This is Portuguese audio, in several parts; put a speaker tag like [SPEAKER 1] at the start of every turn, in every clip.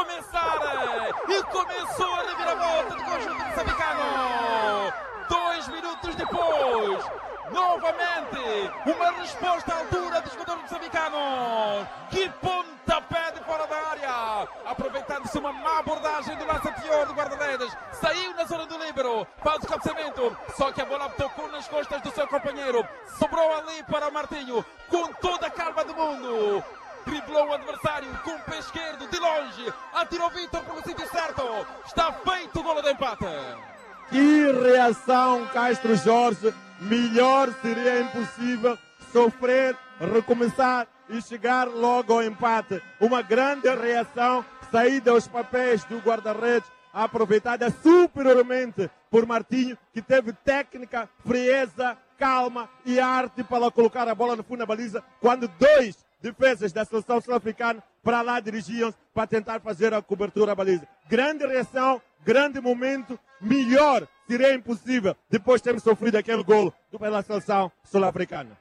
[SPEAKER 1] começar. E começou a reviravolta do conjunto moçambicano. 2 minutos depois, novamente, uma resposta à altura do jogador moçambicano. Que pontapé de fora da área. Aproveitando-se uma má abordagem do lance anterior do guarda-redes. Saiu na zona do líbero, faz o cabeceamento. Só que a bola tocou nas costas do seu companheiro. Sobrou ali para Martinho, com toda a calma do mundo. Driblou o adversário com o pé esquerdo, de longe. Atirou Vitor para o sítio certo. Está feito o golo de empate.
[SPEAKER 2] Que reação, Castro Jorge. Melhor seria impossível sofrer, recomeçar e chegar logo ao empate. Uma grande reação, saída aos papéis do guarda-redes, aproveitada superiormente por Martinho, que teve técnica, frieza, calma e arte para colocar a bola no fundo da baliza, quando dois defesas da seleção sul-africana para lá dirigiam-se para tentar fazer a cobertura à baliza. Grande reação, grande momento, melhor seria impossível depois de termos sofrido aquele golo pela seleção sul-africana.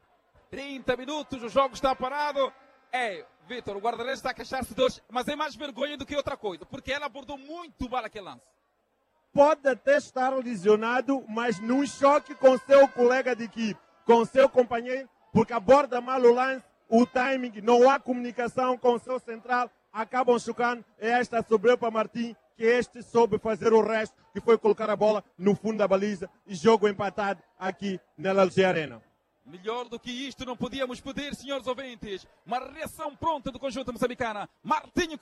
[SPEAKER 1] 30 minutos, o jogo está parado. Vitor, o guarda-redes está a queixar-se de hoje, mas é mais vergonha do que outra coisa, porque ela abordou muito mal aquele lance.
[SPEAKER 2] Pode até estar lesionado, mas num choque com seu colega de equipe, com seu companheiro, porque aborda mal o lance, o timing, não há comunicação com o seu central, acabam chocando. Esta sobrou para Martim, que este soube fazer o resto, que foi colocar a bola no fundo da baliza e jogo empatado aqui na LG Arena.
[SPEAKER 1] Melhor do que isto não podíamos pedir, senhores ouvintes. Uma reação pronta do conjunto moçambicana. Martinho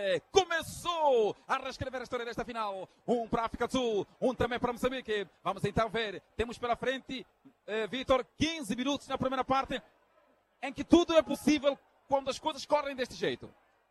[SPEAKER 1] começou a reescrever a história desta final. Um para a África do Sul, um também para Moçambique. Vamos então ver. Temos pela frente, Vitor, 15 minutos na primeira parte, em que tudo é possível quando as coisas correm deste jeito.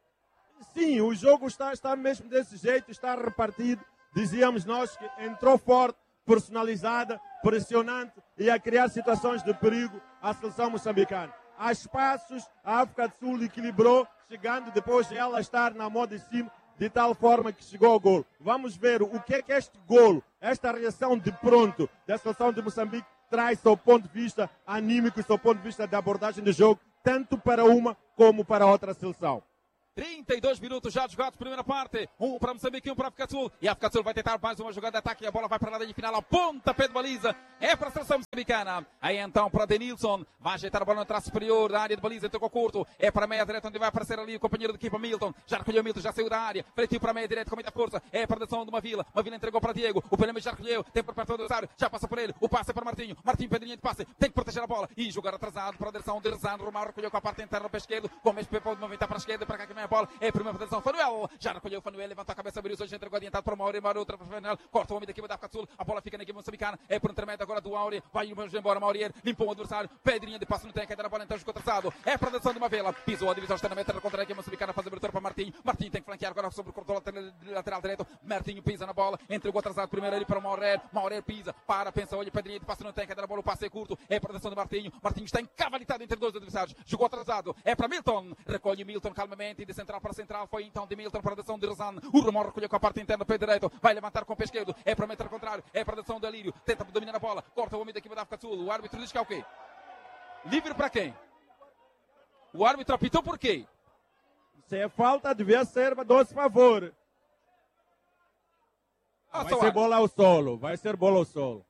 [SPEAKER 2] Sim, o jogo está mesmo desse jeito, está repartido. Dizíamos nós que entrou forte, personalizada, pressionante e a criar situações de perigo à seleção moçambicana. Há espaços, a África do Sul equilibrou, chegando depois de ela estar na mão de cima, de tal forma que chegou ao golo. Vamos ver o que é que este golo, esta reação de pronto da seleção de Moçambique traz do ponto de vista anímico e do ponto de vista da abordagem do jogo, tanto para uma como para a outra seleção.
[SPEAKER 1] 32 minutos já jogados, primeira parte. Um para Moçambique e um para a África do Sul. E a África do Sul vai tentar mais uma jogada de ataque e a bola vai para a linha final. A pontapé de baliza é para a seleção moçambicana. Aí então para Denilson. Vai ajeitar a bola no traço superior da área de baliza. Tocou curto. É para a meia direita onde vai aparecer ali o companheiro de equipa Milton. Já recolheu Milton, já saiu da área. Freitinho para a meia direita com muita força. É para a direção de uma Vila. Uma Vila entregou para Diego. O Pelema já recolheu. Tem por perto do adversário. Já passa por ele. O passe é para Martinho. Martinho, pedrinha de passe. Tem que proteger a bola. E jogar atrasado para a direção de Rezano. Romário recolheu com a parte interna para a esquerda. Gomes pode movimentar para a esquerda. Para cá que vem a bola. É a primeira Fanuel, já recolheu Fanuel, levantou a cabeça, abriu os olhos, entregou adiantado para o Mauri, outra para o Fanuel, corta o homem da equipa da África do Sul, a bola fica na equipa moçambicana, é por intermédio agora do Mauri, vai embora Mauri, limpou o adversário, pedrinha de passe no tem, queda na bola, então jogou atrasado, é para a direção de uma vela, pisou a divisão externamente, contra a equipa moçambicana, faz a abertura para Martinho, Martinho tem que flanquear agora sobre o corredor lateral direito, Martinho pisa na bola, entregou atrasado primeiro ali para o Mauri pisa, pensa, olha, pedrinha de passe no tem, queda na bola, o passe é curto, é para a direção de Martinho, Martinho está encavalitado entre dois adversários, jogou atrasado, é para Milton, recolhe Milton calmamente, de central para central, foi então de Milton para a direção de Rezan. O Romão recolheu com a parte interna, pé direito, vai levantar com o pé esquerdo, é para meter ao contrário, é para a direção de Alírio, tenta dominar a bola, corta o homem da equipa da África do Sul. O árbitro diz que é o quê? Livre para quem? O árbitro apitou por quê?
[SPEAKER 2] Se é falta, devia ser a doce favor. Vai ser bola ao solo, vai ser bola ao solo.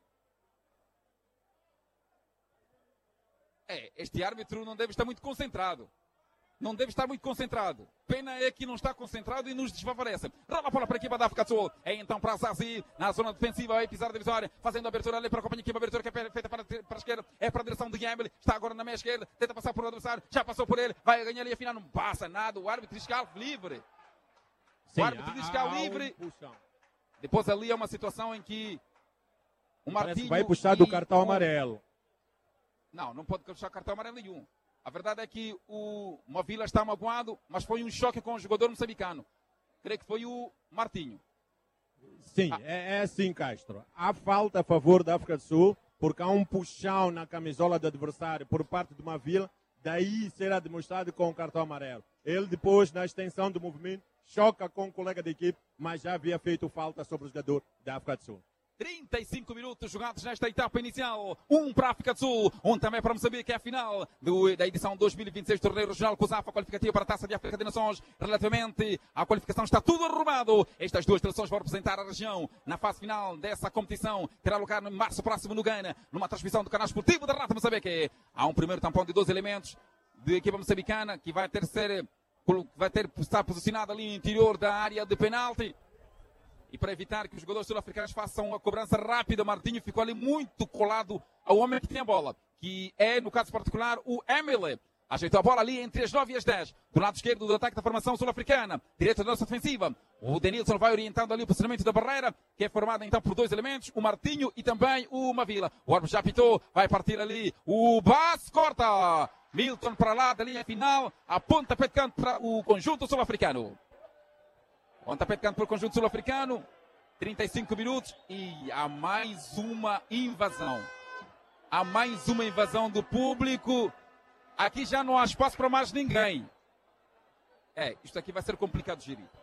[SPEAKER 1] Este árbitro não deve estar muito concentrado. Não deve estar muito concentrado. Pena é que não está concentrado e nos desfavorece. Rola a bola para a equipa da África do Sul. É então para Zazi, na zona defensiva, vai pisar a divisória, fazendo a abertura ali para a companhia equipa. Abertura que é feita para a esquerda. É para a direção de Gamble. Está agora na meia esquerda. Tenta passar por o adversário. Já passou por ele. Vai ganhar ali a final. Não passa nada. O árbitro diz que é livre.
[SPEAKER 2] Sim,
[SPEAKER 1] o árbitro diz que é livre. Depois ali é uma situação em que o Martinho
[SPEAKER 2] vai puxar do cartão amarelo.
[SPEAKER 1] Não pode puxar cartão amarelo nenhum. A verdade é que o Movila está magoado, mas foi um choque com o jogador moçambicano. Creio que foi o Martinho.
[SPEAKER 2] Sim, é assim, Castro. Há falta a favor da África do Sul, porque há um puxão na camisola do adversário por parte de Movila, daí será demonstrado com o cartão amarelo. Ele depois, na extensão do movimento, choca com o colega da equipe, mas já havia feito falta sobre o jogador da África do Sul.
[SPEAKER 1] 35 minutos jogados nesta etapa inicial. Para a África do Sul, também para Moçambique. É a final da edição 2026 do Torneio Regional COSAF, a qualificativa para a Taça de África de Nações. Relativamente à qualificação, está tudo arrumado. Estas duas seleções vão representar a região na fase final dessa competição. Terá lugar no março próximo no Ghana, numa transmissão do canal esportivo da Rádio Moçambique. Há um primeiro tampão de 12 elementos de equipa moçambicana que vai ter que estar posicionado ali no interior da área de penalti. E para evitar que os jogadores sul-africanos façam uma cobrança rápida, Martinho ficou ali muito colado ao homem que tem a bola, que é, no caso particular, o Emile. Ajeitou a bola ali entre as 9 e as 10. Do lado esquerdo do ataque da formação sul-africana. Direito da nossa ofensiva. O Denilson vai orientando ali o posicionamento da barreira, que é formada então por dois elementos, o Martinho e também o Mavila. O árbitro já apitou, vai partir ali. O Bas corta. Milton para lá da linha final. Aponta pé de canto para o conjunto sul-africano. Pontapé de canto para o conjunto sul-africano. 35 minutos e há mais uma invasão. Há mais uma invasão do público. Aqui já não há espaço para mais ninguém. Isto aqui vai ser complicado de gerir.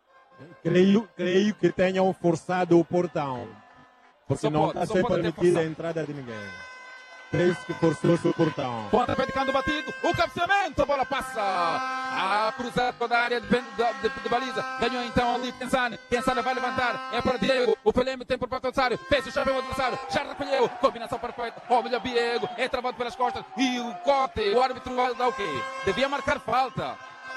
[SPEAKER 2] Creio que tenham forçado o portão. Porque não está a ser permitida a entrada de ninguém. Creio que forçou-se o portão.
[SPEAKER 1] Pontapé de canto batido. O cabeceamento. A bola passa. A cruzar toda a área de baliza. Ganhou então ali Pensane. Pensane vai levantar. É para Diego. O Peleme tem por parte do adversário. Fez o chapéu adversário. Já recolheu. Combinação perfeita. Olha Diego. É travado pelas costas. E o corte. O árbitro vai dar o quê? Devia marcar falta.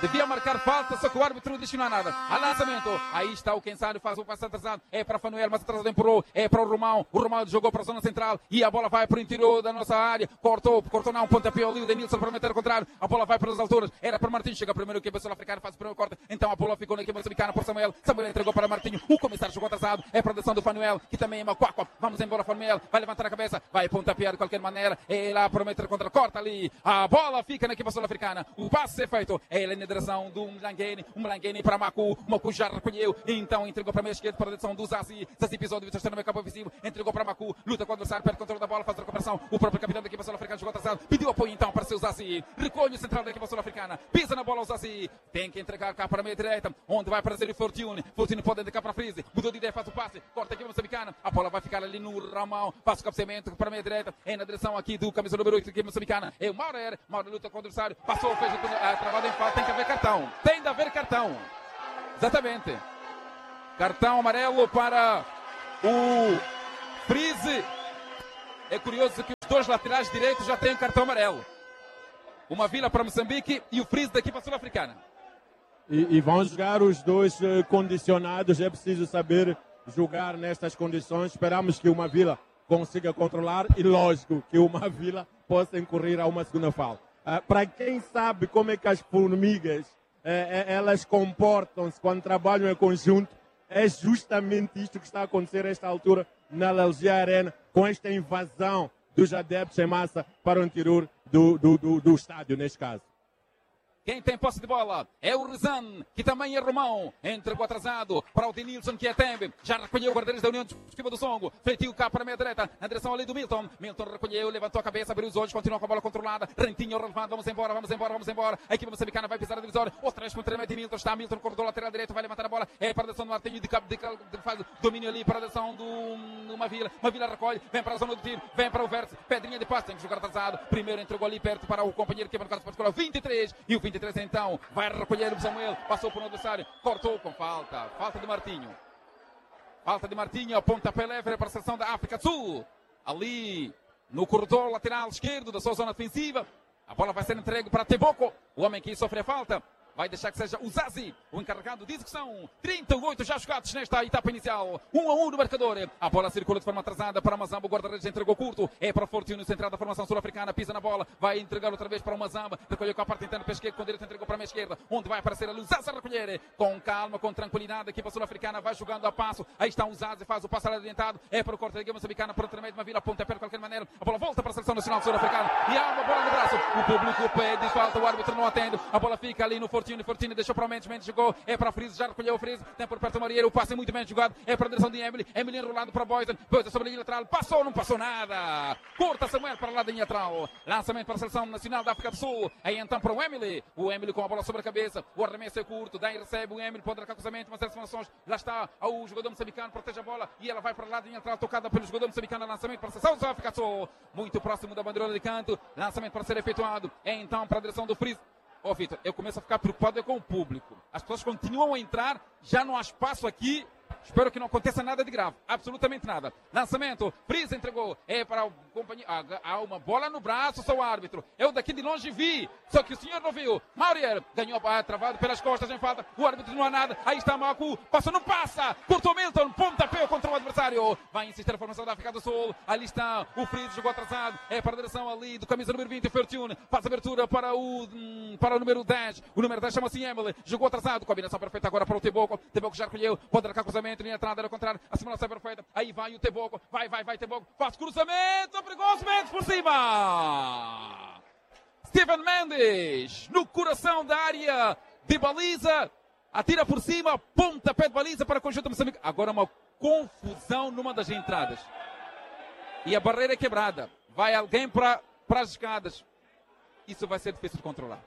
[SPEAKER 1] Só que o árbitro diz que não há nada. A lançamento. Aí está o Pensane, faz o passo atrasado. É para Fanuel, mas atrasado empurrou. É para o Romão. O Romão jogou para a zona central. E a bola vai para o interior da nossa área. Cortou não. Pontapé ali. O Denilson para meter ao contrário. A bola vai para as alturas. Era para Martinho. Chega primeiro que o sul-africano faz o primeiro corte. Então a bola ficou na equipe moçambicana por Samuel. Samuel entregou para Martinho. O comissário jogou atrasado. É para a direção do Fanuel, que também é Macuaco. Vamos embora, Fanuel. Vai levantar a cabeça. Vai pontapear de qualquer maneira. É lá para meter contra. Corta ali. A bola fica na equipe sul-africana. O passe é feito. É ele na direção do Mlangeni para Macu. Macu já recolheu. Então entregou para a meia esquerda para a direção do Zazi. Zazi pisou de vista no meio campo ofensivo. Entregou para Macu. Luta com o adversário. Perde o controle da bola. Faz a recuperação. O próprio capitão da equipe sul-africana jogou atrasado. Pediu apoio então para seu Zazi. Recolhe o central da equipe sul-africana. Pisa na bola o Zazi. Tem que entregar cá para a meia direita. Onde vai aparecer o Fortune. Fortune pode entregar para a Freeze. Mudou de ideia. Faz o passe. Corta a equipe moçambicana. A bola vai ficar ali no Ramão. Faz o cabeceamento para a meia direita. É na direção aqui do camisa número 8 da equipe moçambicana. É o Maurer. Maurer luta com o adversário. Passou. Fez a travada em falta. Tem que haver cartão. Tem de haver cartão. Exatamente. Cartão amarelo para o Freeze. É curioso que os dois laterais direitos já têm cartão amarelo. Uma Vila para Moçambique e o Freeze da equipa sul-africana.
[SPEAKER 2] E vão jogar os dois condicionados. É preciso saber jogar nestas condições. Esperamos que uma Vila consiga controlar e, lógico, que uma Vila possa incorrer a uma segunda falta. Para quem sabe como é que as formigas elas comportam-se quando trabalham em conjunto, é justamente isto que está a acontecer a esta altura na Algia Arena, com esta invasão dos adeptos em massa para o interior do estádio, neste caso.
[SPEAKER 1] Quem tem posse de bola é o Rezan, que também é Romão. Entregou atrasado para o Denilson, que é Tembe. Já recolheu o guarda-redes da União Desportiva do Songo. Feitiu cá para a meia direita, na direção ali do Milton. Milton recolheu, levantou a cabeça, abriu os olhos, continua com a bola controlada. Rentinho relevado, vamos embora. A equipe moçambicana vai pisar a divisória. Os três contra de Milton, está Milton, corredor lateral direito, vai levantar a bola. É para a direção do Martinho, faz domínio ali para a direção do Mavila. Mavila recolhe, vem para a zona do tiro, vem para o vértice. Pedrinha de passe, tem que jogar atrasado. Primeiro entregou ali perto para o companheiro que é no caso particular, 23. E o 23 então vai recolher o Samuel, passou por um adversário, cortou com falta de Martinho. Falta de Martinho, pontapé leve para a seleção da África do Sul. Ali no corredor lateral esquerdo da sua zona defensiva. A bola vai ser entregue para Teboco, o homem que sofre a falta. Vai deixar que seja o Zazi, o encarregado de execução. 38 já jogados nesta etapa inicial. 1-1 no marcador. A bola circula de forma atrasada para Mazamba. O guarda-redes entregou curto. É para Fortune, central da formação sul-africana. Pisa na bola. Vai entregar outra vez para o Mazamba. Recolheu com a parte interna para a esquerda. Com direito entregou para a meia esquerda. Onde vai aparecer a luz. Zazi a recolher. Com calma, com tranquilidade. A equipa sul-africana vai jogando a passo. Aí está o Zazi. Faz o passo adiantado. É para o corte da equipa moçambicana. Para o treinamento de uma Vila. Pontapé de qualquer maneira. A bola volta para a seleção nacional sul-africana. E há uma bola no braço. O público pede falta. O árbitro não atende. A bola fica ali no Fortune. Fortune deixou para o Mendes jogou, é para Friso, já recolheu o Friso, tem por perto o Marieiro, o passe é muito bem jogado, é para a direção de Emily enrolado para Boyden sobre a linha lateral, passou, não passou nada, corta Samuel para lá da linha lateral, lançamento para a Seleção Nacional da África do Sul, aí então para o Emily com a bola sobre a cabeça, o arremesso é curto, daí recebe o Emily, pode arrancar cruzamento, mas as informações, lá está o jogador moçambicano, protege a bola e ela vai para lá da linha lateral, tocada pelo jogador moçambicano, lançamento para a Seleção da África do Sul, muito próximo da bandeira de canto, lançamento para ser efetuado, é então para a direção do Friso. Ó, Vitor, eu começo a ficar preocupado com o público. As pessoas continuam a entrar, já não há espaço aqui. Espero que não aconteça nada de grave. Absolutamente nada. Lançamento. Friso entregou. É para o companheiro. Há uma bola no braço, sou o árbitro. Eu daqui de longe vi. Só que o senhor não viu. Maurier ganhou travado pelas costas em falta. O árbitro não há nada. Aí está Macu. Passa, não passa. Cortou Milton. Pontapé contra o adversário. Vai insistir a formação da África do Sul. Ali está o Friso. Jogou atrasado. É para a direção ali do camisa número 20. Fortune. Faz abertura para o número 10. O número 10 chama-se Emily. Jogou atrasado. Combinação perfeita agora para o Teboco. Teboco já recolheu. Pode arrancar cruzamento. Linha entrada, era o contrário, a simulação é perfeita, aí vai o Teboco, vai Teboco, faz cruzamento, perigoso, Mendes por cima! Steven Mendes, no coração da área de baliza, atira por cima, pontapé de baliza para o conjunto moçambicano. Agora uma confusão numa das entradas. E a barreira é quebrada. Vai alguém para as escadas. Isso vai ser difícil de controlar.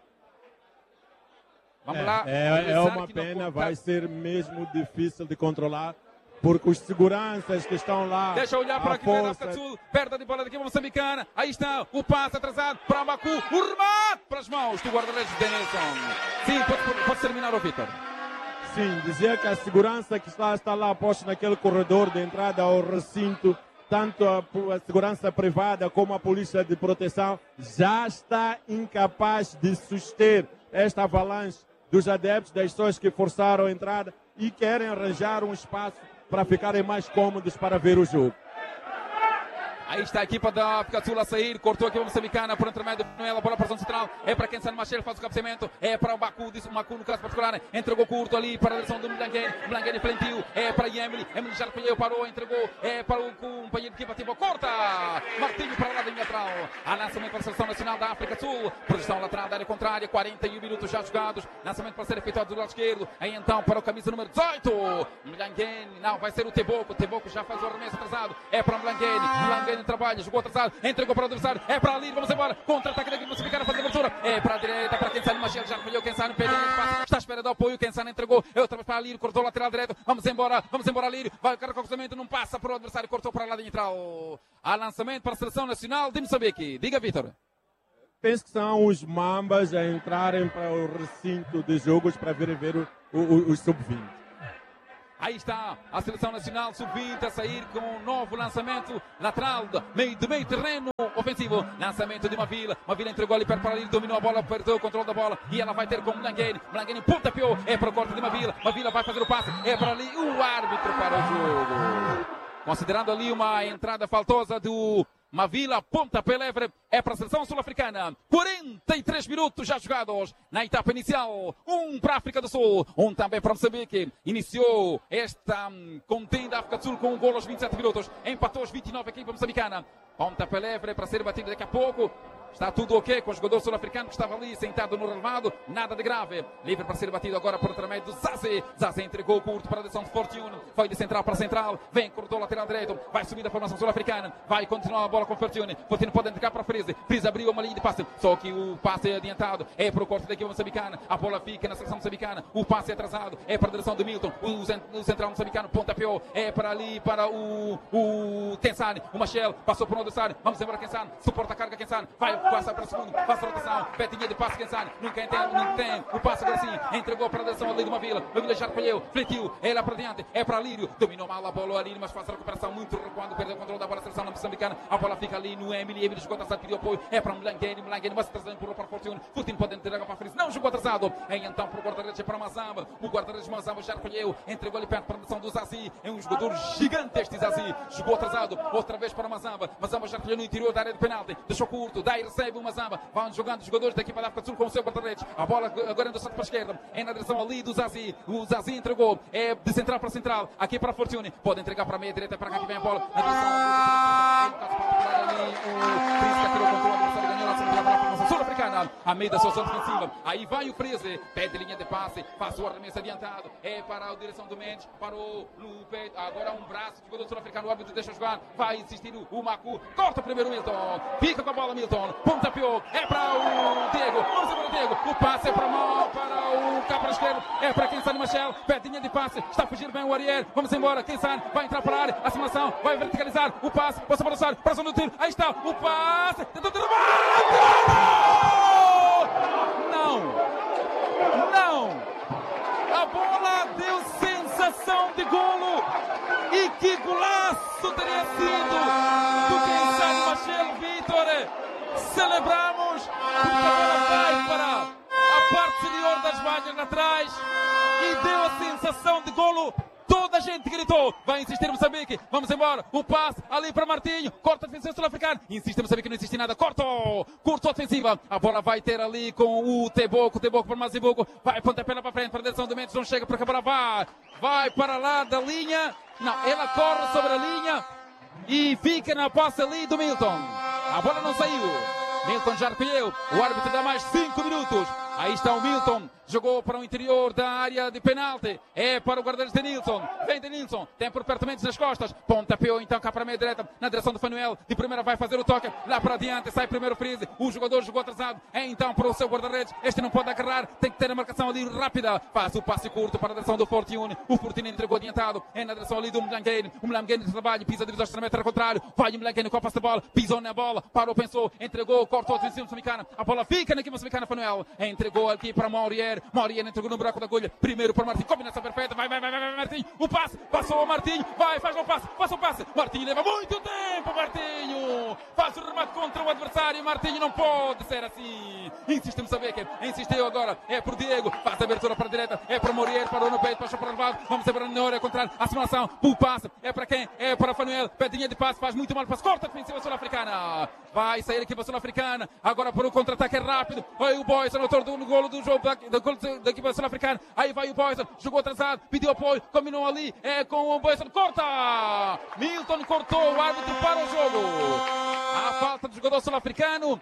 [SPEAKER 1] Vamos lá.
[SPEAKER 2] É uma pena, vai ser mesmo difícil de controlar, porque os seguranças que estão lá.
[SPEAKER 1] Deixa eu olhar para aqui, da África do Sul, perda de bola da equipe moçambicana. Aí está o passe atrasado para Macu, o remate para as mãos do guarda-redes Denilson. Sim, pode terminar o Vitor.
[SPEAKER 2] Sim, dizer que a segurança que está lá posta naquele corredor de entrada ao recinto, tanto a segurança privada como a polícia de proteção, já está incapaz de suster esta avalanche dos adeptos, das pessoas que forçaram a entrada e querem arranjar um espaço para ficarem mais cômodos para ver o jogo.
[SPEAKER 1] Aí está a equipa da África do Sul a sair, cortou a equipa moçambicana por intermédio de Manuel, a bola para a zona central, é para Kensan Machel, faz o cabeceamento, é para o Macu, disse o Macu no caso particular, entregou curto ali para a direção do Mlanguene flentiu, é para Emily já recolheu, parou, entregou, é para o companheiro de equipa, tipo, corta, Martinho para lá da linha lateral, a lançamento para a Seleção Nacional da África do Sul, projeção lateral da área contrária, 41 minutos já jogados, lançamento para ser efetuado do lado esquerdo, aí então para o camisa número 18, Mlanguene, não, vai ser o Teboco já faz o arremesso atrasado, é para Mlanguene trabalha, jogou atrasado, entregou para o adversário, é para ali, vamos embora, contra-ataque da equipe moçambicana, faz a abertura, é para a direita, para Kensan Machel, já recolheu Kensan, perdeu o espaço, está à espera do apoio, Kensan entregou, é outra vez para Lírio, cortou o lateral direito, vamos embora Lírio, vai o cara com o cruzamento, não passa para o adversário, cortou para lá de entral, há lançamento para a Seleção Nacional de Moçambique, diga Vitor.
[SPEAKER 2] Penso que são os Mambas a entrarem para o recinto de jogos para ver os sub-20.
[SPEAKER 1] Aí está a Seleção Nacional Sub-20 a sair com um novo lançamento lateral de meio terreno ofensivo. Lançamento de Mavila entregou ali para ali, dominou a bola, perdeu o controle da bola e ela vai ter com Mlanguene pontapeou, é para o corte de Mavila vai fazer o passe, é para ali o árbitro para o jogo. Considerando ali uma entrada faltosa do Mavila, pontapé livre, é para a Seleção Sul-Africana. 43 minutos já jogados na etapa inicial. Um para a África do Sul, um também para Moçambique. Iniciou esta contenda África do Sul com um gol aos 27 minutos. Empatou aos 29 a equipa moçambicana. Pontapé livre para ser batido daqui a pouco. Está tudo ok com o jogador sul-africano que estava ali sentado no relevado. Nada de grave. Livre para ser batido agora por intermédio do Zaze. Zaze entregou curto para a direção de Fortune. Foi de central para central. Vem, cortou o lateral direito. Vai subir a formação sul-africana. Vai continuar a bola com Fortune. Fortune pode entregar para Friese. Friese abriu uma linha de passe. Só que o passe é adiantado. É para o corte da equipe moçambicana. A bola fica na seleção moçambicana. O passe é atrasado. É para a direção de Milton. O central moçambicano pontapeou. É para ali, para o Kensan. O Machel passou por um adversário. Vamos embora, Kensan. Suporta a carga, Kensan. Vai passa para o segundo, passa a rotação, Betinha de passe, Kensan, nunca tem, o passe agora sim, entregou para a direção ali de Mavila já recolheu, fletiu, é lá para diante, é para Lírio, dominou mal a bola ali, mas faz a recuperação muito quando perdeu o controle da bola, a seleção moçambicana, a bola fica ali no Emily jogou atrasado, pediu apoio, é para Mlanguene, mas trazendo por para Fortune pode entregar para a Friese, não jogou atrasado, é então para o guarda-redes, é para Mazamba, o guarda-redes Mazamba já recolheu, entregou ali perto para a direção do Zazi, é um jogador gigante este Zazi, jogou atrasado, outra vez para Mazamba já recolheu no interior da área de penalti, deixou curto, daí recebe o Mazamba, vão jogando os jogadores da equipa da África do Sul com o seu guarda-redes. A bola agora anda para a esquerda. É na direção ali do Zazi. O Zazi entregou. É de central para central. Aqui para a Fortune. Pode entregar para a meia direita. Para cá que vem a bola. Na direção ali. O Príncipe tirou o controle. Ganhou a segunda bola para a sul-africana. Sul-Africana, a meio da sua zona defensiva. Aí vai o Freeze, pede linha de passe, faz o arremesso adiantado, é para a direção do Mendes, parou Lupe, agora um braço, jogador sul-africano, o árbitro deixa jogar, vai insistir o Macu, corta primeiro o Milton, fica com a bola Milton, pontapeou, é para o Diego, vamos embora Diego, o passe é para o Capra esquerdo, é para Kensane Machel, pede linha de passe, está a fugir bem o Ariel, vamos embora, Kensane vai entrar para a área, a simulação, vai verticalizar, o passe, passa para o Sar, para a zona do tiro, aí está, o passe, tentou Não! A bola deu sensação de golo. E que golaço teria sido do Kensane Machel Vitor. Celebramos porque a bola vai para a parte superior das malhas lá atrás e deu a sensação de golo. Toda a gente gritou, vai insistir Moçambique, vamos embora, o passe ali para Martinho, corta a defesa sul-africana, insiste Moçambique, não insiste nada, cortou a ofensiva, a bola vai ter ali com o Teboco para Mazibuco, vai pontapé lá para frente, para a direção do Mendes, não chega porque a bola vai para lá da linha, não, ela corre sobre a linha e fica na posse ali do Milton, a bola não saiu, Milton já recolheu, o árbitro dá mais 5 minutos. Aí está o Milton, jogou para o interior da área de penalti, é para o guarda-redes Denilson, vem Denilson, tem por perto Mendes nas costas, pontapeou então cá para a meia direita, na direção do Fanuel, de primeira vai fazer o toque, lá para adiante, sai primeiro Freeze, o jogador jogou atrasado, é então para o seu guarda-redes, este não pode agarrar, tem que ter a marcação ali rápida, faz o passe curto para a direção do Fortune, o Fortune entregou adiantado, é na direção ali do Mlanguene, o Mlanguene trabalha, pisa a divisão extremamente ao contrário, vai o Mlanguene com a passe de bola, pisou na bola, parou, pensou, entregou, cortou a defensiva moçambicana, a bola fica na equipe moçambicana, Fanuel, entregou aqui para Maurier entregou no buraco da agulha, primeiro para Martinho, combinação perfeita, vai Martinho, o passe, passou o Martinho, vai, faz o passe, passa o passe, Martinho leva muito tempo, Martinho, faz o remate contra o adversário, Martinho não pode ser assim, insiste Moçambique, insistiu agora, é por Diego, faz a abertura para a direita, é para Maurier, parou no peito, passou para o levado, vamos para na hora contrária, a simulação, o passe, é para quem? É para Fanuel, pedinha de passe, faz muito mal, passe, corta a defensiva sul-africana, vai sair a equipa sul-africana, agora por o contra-ataque é rápido, aí o Boyson, autor do golo do jogo da equipa sul-africana, aí vai o Boyson, jogou atrasado, pediu apoio, combinou ali, é com o Boyson, corta! Milton cortou, o árbitro para o jogo. A falta do jogador sul-africano,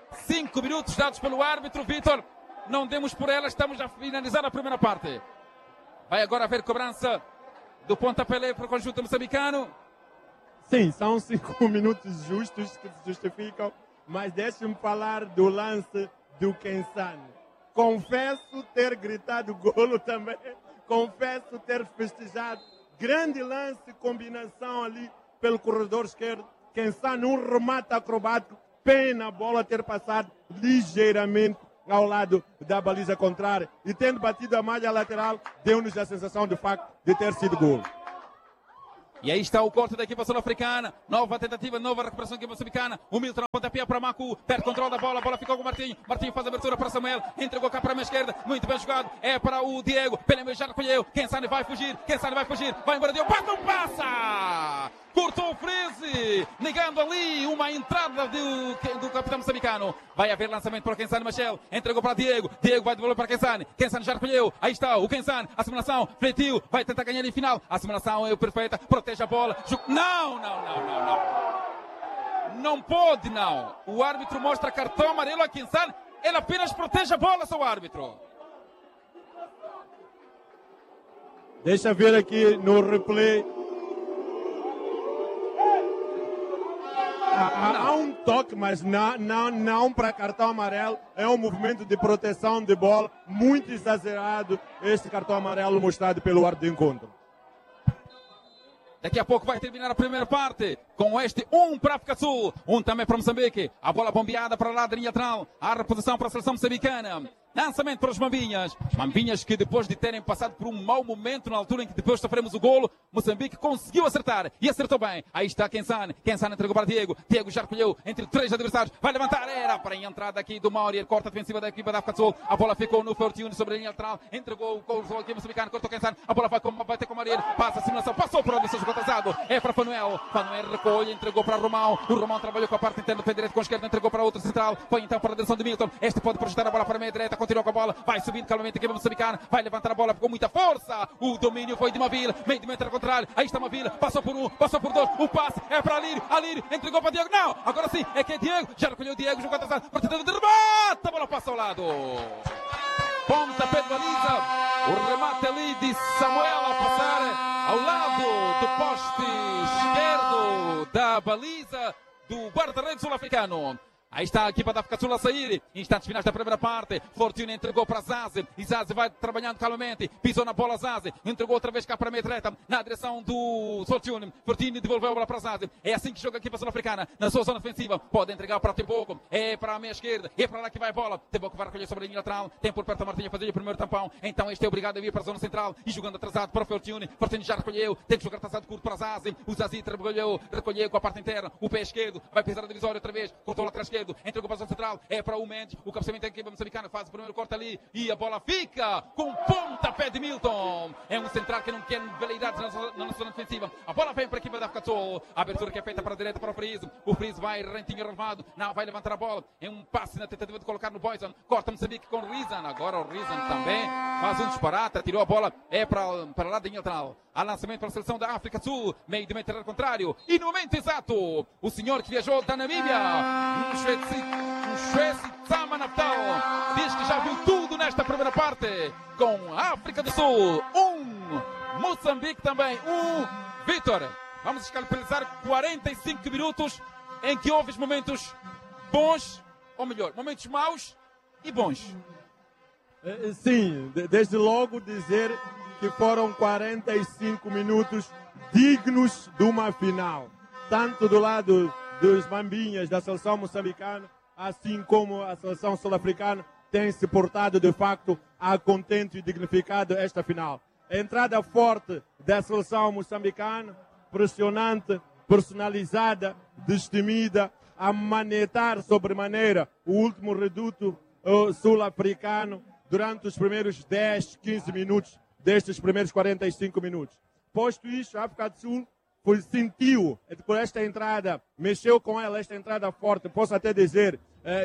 [SPEAKER 1] 5 minutos dados pelo árbitro, Vitor, não demos por ela, estamos a finalizar a primeira parte. Vai agora haver cobrança do pontapé para o conjunto moçambicano.
[SPEAKER 2] Sim, são 5 minutos justos que se justificam, mas deixe-me falar do lance do Kensane. Confesso ter gritado golo também. Confesso ter festejado. Grande lance, combinação ali pelo corredor esquerdo. Kensane, um remate acrobático. Pena a bola ter passado ligeiramente ao lado da baliza contrária. E tendo batido a malha lateral, deu-nos a sensação de facto de ter sido golo.
[SPEAKER 1] E aí está o corte da equipa sul-africana. Nova tentativa, nova recuperação da equipa moçambicana. O Milton pontapé para Macu. Perde controle da bola. A bola ficou com o Martinho. Martinho faz a abertura para Samuel. Entregou cá para a minha esquerda. Muito bem jogado. É para o Diego. Pena já recolheu. Kensane vai fugir. Vai embora. Diego. Não passa! Cortou o Freeze. Negando ali uma entrada do capitão moçambicano. Vai haver lançamento para o Kensane Machel. Entregou para Diego. Diego vai devolver para Kensane. Kensane já recolheu. Aí está o Kensane. A simulação. Fletiu. Vai tentar ganhar em final. A simulação é perfeita. Protege a bola. Não. Não pode, não. O árbitro mostra cartão amarelo a Kensane. Ele apenas protege a bola, seu árbitro.
[SPEAKER 2] Deixa ver aqui no replay. Há um toque, mas não para cartão amarelo. É um movimento de proteção de bola muito exagerado. Este cartão amarelo mostrado pelo árbitro de encontro.
[SPEAKER 1] Daqui a pouco vai terminar a primeira parte com este 1 para a África Sul, 1 também para Moçambique. A bola bombeada para lá da linha lateral. A reposição para a seleção moçambicana. Lançamento para os Mambinhas. Mambinhas que depois de terem passado por um mau momento na altura em que depois sofremos o golo, Moçambique conseguiu acertar e acertou bem. Aí está Kensane. Kensane entregou para Diego. Diego já recolheu entre 3 adversários. Vai levantar. Era para a entrada aqui do Maurier. Corta a defensiva da equipa da África Sul. A bola ficou no Fortune sobre a linha lateral. Entregou o aqui moçambicano. Cortou Kensane. A bola vai ter com o Maurier. Passa a simulação. Passou por onde o seu jogo atrasado. É para Fanuel. Fanuel recolhe. Entregou para Romão. O Romão trabalhou com a parte interna do pé direito com a esquerda. Entregou para outro central. Foi então para a direção de Milton. Este pode projetar a bola para a meia direita. continua com a bola, vai subindo calmamente a equipa moçambicana, vai levantar a bola com muita força. O domínio foi de Mavila, meio de metro ao contrário. Aí está Mavila, passou por um, passou por dois. O passe é para Alírio, entregou para Diego. Não, agora sim, é que é Diego. Já recolheu o Diego, jogou atrasado. Partida de remate, a bola passa ao lado. Pontapé de baliza. O remate ali de Samuel a passar ao lado do poste esquerdo da baliza do guarda-redes sul-africano. Aí está a equipa da África do Sul a sair. Instantes finais da primeira parte. Fortuna entregou para Zaze. E Zaze vai trabalhando calmamente. Pisou na bola Zaze. Entregou outra vez cá para a meia direita. Na direção do Fortuna. Fortuna devolveu a bola para Zaze. É assim que joga a equipa sul-africana. Na sua zona defensiva. Pode entregar para o Tempoco. É para a meia esquerda. É para lá que vai a bola. Tempoco vai recolher sobre a linha lateral. Tem por perto a Martinha fazer o primeiro tampão. Então este é obrigado a vir para a zona central. E jogando atrasado para o Fortuna. Fortuna já recolheu. Tem que jogar atrasado curto para Zaze. O Zaze recolheu com a parte interna. O pé esquerdo. Vai pisar a divisória outra vez. Cortou o lateral esquerdo. Entregou para a zona central. É para o Mendes. O cabeceamento da equipa moçambicana faz o primeiro corte ali. E a bola fica com pontapé de Milton. É um central que não quer veleidades na zona defensiva. A bola vem para a equipa da África do Sul. A abertura que é feita para a direita para o Friso. O Friso vai rentinho relevado. Não, vai levantar a bola. É um passe na tentativa de colocar no Boyson. Corta Moçambique com o Rizan. Agora o Rizan também faz um disparate. Tirou a bola. É para lá da linha lateral. Há lançamento para a seleção da África do Sul. Meio de meter ao contrário. E no momento exato, o senhor que viajou da Namíbia, Tsama Natal, diz que já viu tudo nesta primeira parte. Com a África do Sul, Moçambique também, Vitor. Vamos escalpelizar 45 minutos em que houve momentos bons, ou melhor, momentos maus e bons.
[SPEAKER 2] Sim, desde logo dizer que foram 45 minutos dignos de uma final. Tanto do lado dos mambinhas da seleção moçambicana, assim como a seleção sul-africana tem se portado de facto a contente e dignificado esta final. A entrada forte da seleção moçambicana, pressionante, personalizada, destemida, a manetar sobremaneira o último reduto sul-africano durante os primeiros 10, 15 minutos destes primeiros 45 minutos. Posto isto, a África do Sul sentiu por esta entrada, mexeu com ela, esta entrada forte, posso até dizer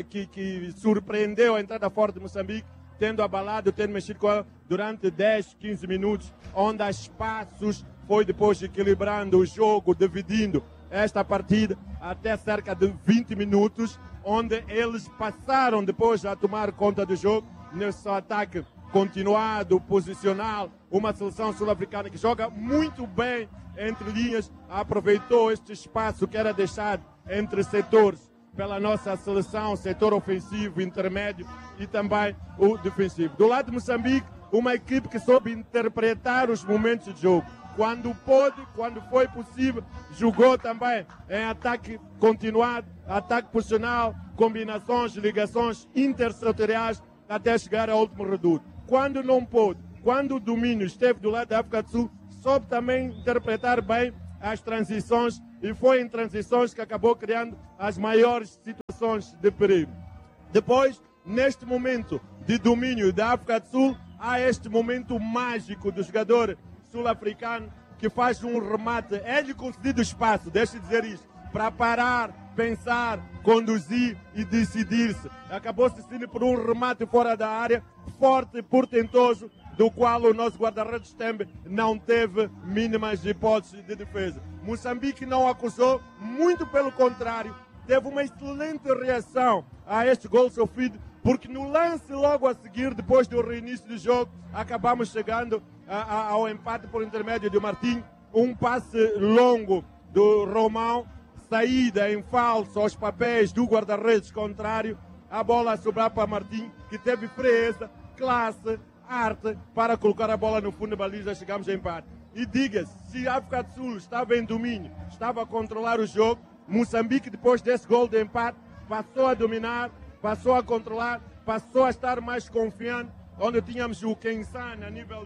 [SPEAKER 2] que surpreendeu a entrada forte de Moçambique, tendo abalado, tendo mexido com ela durante 10, 15 minutos, onde a espaços foi depois equilibrando o jogo, dividindo esta partida até cerca de 20 minutos, onde eles passaram depois a tomar conta do jogo, nesse ataque continuado, posicional, uma seleção sul-africana que joga muito bem entre linhas, aproveitou este espaço que era deixado entre setores pela nossa seleção, setor ofensivo, intermédio e também o defensivo. Do lado de Moçambique, uma equipe que soube interpretar os momentos de jogo. Quando pôde, quando foi possível, jogou também em ataque continuado, ataque posicional, combinações, ligações intersetoriais até chegar ao último reduto. Quando não pôde, quando o domínio esteve do lado da África do Sul, soube também interpretar bem as transições e foi em transições que acabou criando as maiores situações de perigo. Depois, neste momento de domínio da África do Sul, há este momento mágico do jogador sul-africano que faz um remate. É-lhe concedido espaço, deixe de dizer isto, para parar, pensar, conduzir e decidir-se. Acabou-se sendo por um remate fora da área, forte e portentoso, do qual o nosso guarda-redes Tembe não teve mínimas hipóteses de defesa. Moçambique não acusou, muito pelo contrário, teve uma excelente reação a este gol sofrido, porque no lance logo a seguir, depois do reinício do jogo, acabamos chegando ao empate por intermédio de Martim, um passe longo do Romão, saída em falso aos papéis do guarda-redes contrário, a bola a sobrar para Martim, que teve frieza, classe, arte para colocar a bola no fundo da baliza, chegamos a empate. E diga-se, se a África do Sul estava em domínio, estava a controlar o jogo, Moçambique, depois desse gol de empate, passou a dominar, passou a controlar, passou a estar mais confiante, onde tínhamos o Kensane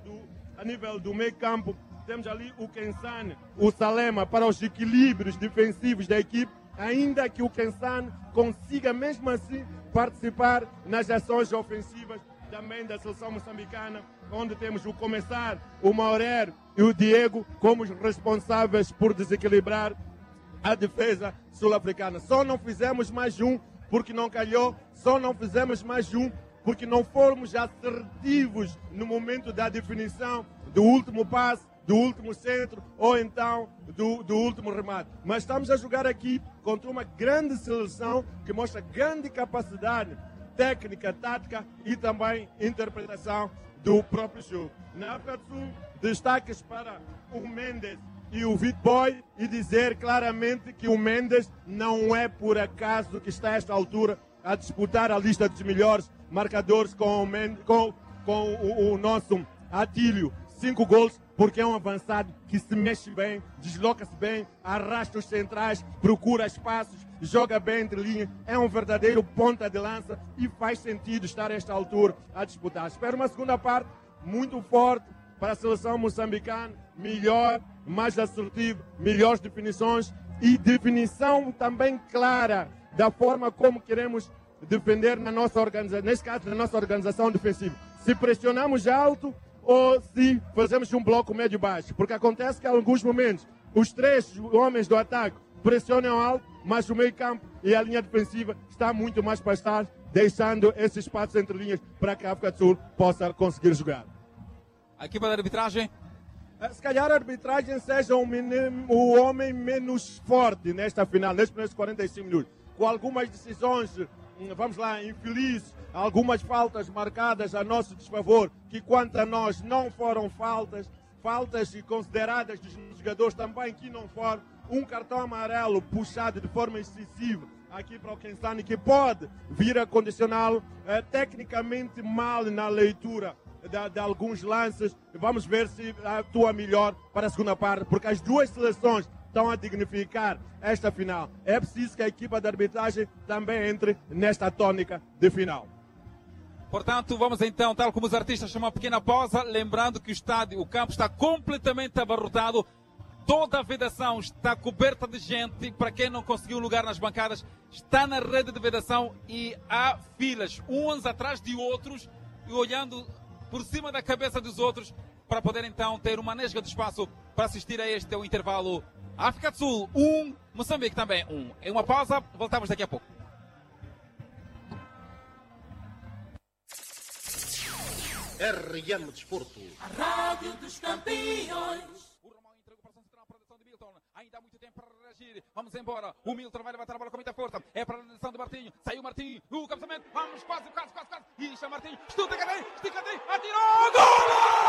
[SPEAKER 2] a nível do meio campo, temos ali o Kensane, o Salema para os equilíbrios defensivos da equipe, ainda que o Kensane consiga mesmo assim participar nas ações ofensivas também da seleção moçambicana, onde temos o Começar, o Maurer e o Diego como os responsáveis por desequilibrar a defesa sul-africana. Só não fizemos mais um porque não calhou, só não fizemos mais um porque não fomos assertivos no momento da definição do último passe, do último centro ou então do último remate. Mas estamos a jogar aqui contra uma grande seleção que mostra grande capacidade técnica, tática e também interpretação do próprio jogo. Na África do Sul, destaques para o Mendes e o Witbooi e dizer claramente que o Mendes não é por acaso que está a esta altura a disputar a lista dos melhores marcadores com o nosso Atílio. 5 gols, porque é um avançado que se mexe bem, desloca-se bem, arrasta os centrais, procura espaços, joga bem entre linhas, é um verdadeiro ponta de lança e faz sentido estar a esta altura a disputar. Espero uma segunda parte muito forte para a seleção moçambicana, melhor, mais assertivo, melhores definições e definição também clara da forma como queremos defender na nossa organização, nesse caso na nossa organização defensiva. Se pressionamos alto ou se fazemos um bloco médio-baixo, porque acontece que em alguns momentos os 3 homens do ataque pressionam alto, mas o meio-campo e a linha defensiva está muito mais para estar, deixando esses espaços entre linhas para que a África do Sul possa conseguir jogar.
[SPEAKER 1] A equipa da arbitragem?
[SPEAKER 2] Se calhar a arbitragem seja o homem menos forte nesta final, nestes primeiros 45 minutos, com algumas decisões, vamos lá, infelizes, algumas faltas marcadas a nosso desfavor, que quanto a nós não foram faltas e consideradas dos jogadores também que não foram, um cartão amarelo puxado de forma excessiva aqui para o Kensani, que pode vir a condicioná-lo tecnicamente mal na leitura de alguns lances. Vamos ver se atua melhor para a segunda parte, porque as duas seleções estão a dignificar esta final. É preciso que a equipa de arbitragem também entre nesta tônica de final.
[SPEAKER 1] Portanto, vamos então, tal como os artistas, chamar uma pequena pausa, lembrando que o campo está completamente abarrotado, toda a vedação está coberta de gente. Para quem não conseguiu lugar nas bancadas, está na rede de vedação e há filas, uns atrás de outros, e olhando por cima da cabeça dos outros, para poder então ter uma nesga de espaço para assistir a este intervalo. África do Sul 1, Moçambique também 1. Em uma pausa, voltamos daqui a pouco.
[SPEAKER 3] RM Desporto.
[SPEAKER 4] A Rádio dos Campeões.
[SPEAKER 1] O Romão entregou para a central, a produção de Milton. Ainda há muito tempo para reagir. Vamos embora. O Milton vai levantar a bola com muita força. É para a direção de Martinho. Saiu Martinho. O cabeceamento. Vamos quase. E está Martinho. Estica bem. Atirou. Gol!